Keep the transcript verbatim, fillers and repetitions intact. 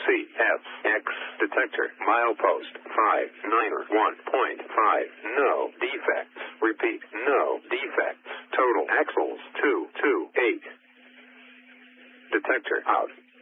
C F X detector milepost five nine one point five. No defects. Repeat, no defects. Total axles two two eight. Detector out.